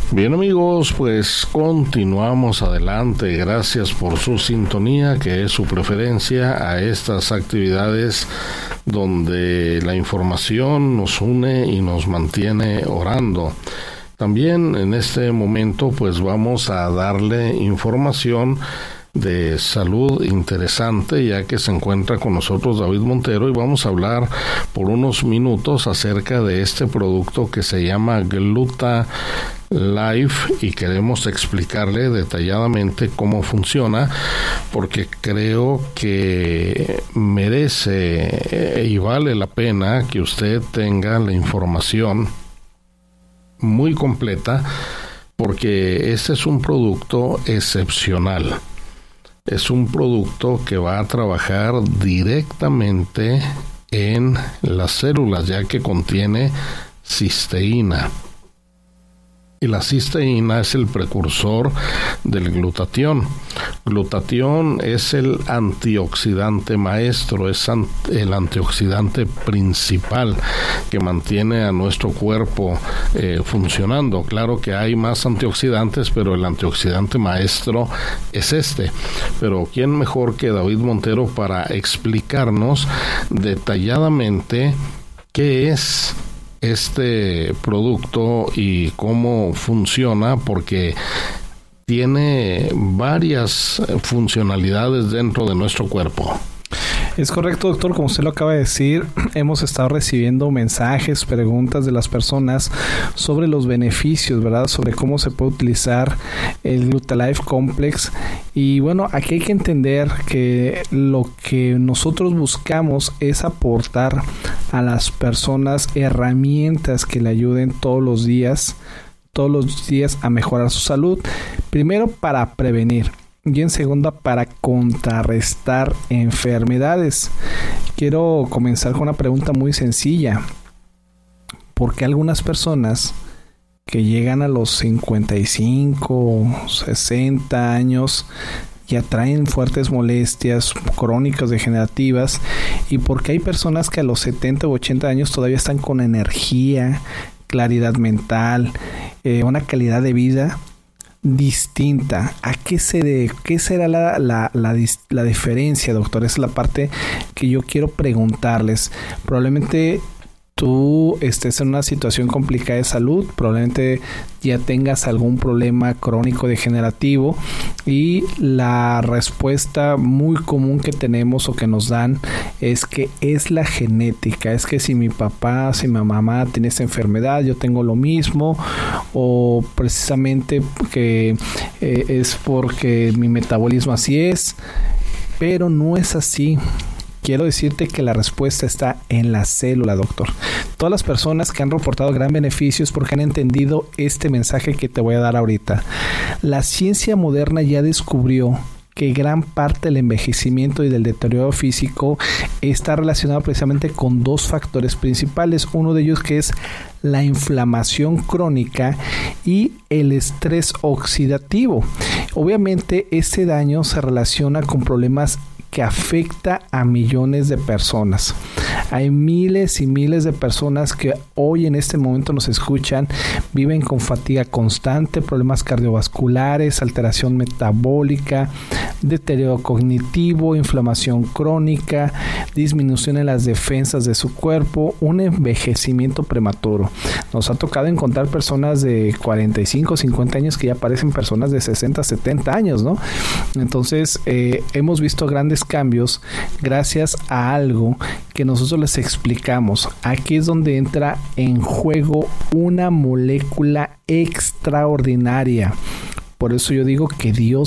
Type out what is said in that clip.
Bien amigos, pues continuamos adelante. Gracias por su sintonía, que es su preferencia a estas actividades donde la información nos une y nos mantiene orando. También en este momento pues vamos a darle información de salud interesante, ya que se encuentra con nosotros David Montero, y vamos a hablar por unos minutos acerca de este producto que se llama Gluta Life, y queremos explicarle detalladamente cómo funciona, porque creo que merece y vale la pena que usted tenga la información muy completa, porque este es un producto excepcional. Es un producto que va a trabajar directamente en las células, ya que contiene cisteína. Y la cisteína es el precursor del glutatión. Glutatión es el antioxidante maestro, es el antioxidante principal que mantiene a nuestro cuerpo funcionando. Claro que hay más antioxidantes, pero el antioxidante maestro es este. Pero ¿quién mejor que David Montero para explicarnos detalladamente qué es este producto y cómo funciona? Porque tiene varias funcionalidades dentro de nuestro cuerpo. Es correcto, doctor, como usted lo acaba de decir, hemos estado recibiendo mensajes, preguntas de las personas sobre los beneficios, ¿verdad? Sobre cómo se puede utilizar el Glutalife Complex. Y bueno, aquí hay que entender que lo que nosotros buscamos es aportar a las personas herramientas que le ayuden todos los días a mejorar su salud. Primero, para prevenir. Y en segunda, para contrarrestar enfermedades. Quiero comenzar con una pregunta muy sencilla. ¿Por qué algunas personas que llegan a los 55, 60 años ya traen fuertes molestias crónicas degenerativas? ¿Y por qué hay personas que a los 70 u 80 años todavía están con energía, claridad mental, una calidad de vida distinta? ¿A qué será la diferencia, doctor? Esa es la parte que yo quiero preguntarles. Probablemente tú estés en una situación complicada de salud, probablemente ya tengas algún problema crónico degenerativo, y la respuesta muy común que tenemos o que nos dan es que es la genética, es que si mi papá, si mi mamá tiene esta enfermedad, yo tengo lo mismo, o precisamente que es porque mi metabolismo así es, pero no es así. Quiero decirte que la respuesta está en la célula, doctor. Todas las personas que han reportado gran beneficio es porque han entendido este mensaje que te voy a dar ahorita. La ciencia moderna ya descubrió que gran parte del envejecimiento y del deterioro físico está relacionado precisamente con dos factores principales. Uno de ellos que es la inflamación crónica y el estrés oxidativo. Obviamente este daño se relaciona con problemas que afecta a millones de personas. Hay miles y miles de personas que hoy en este momento nos escuchan, viven con fatiga constante, problemas cardiovasculares, alteración metabólica, deterioro cognitivo, inflamación crónica, disminución en las defensas de su cuerpo, un envejecimiento prematuro. Nos ha tocado encontrar personas de 45, 50 años que ya parecen personas de 60, 70 años, ¿no? Entonces, hemos visto grandes cambios gracias a algo que nosotros les explicamos. Aquí es donde entra en juego una molécula extraordinaria. Por eso yo digo que Dios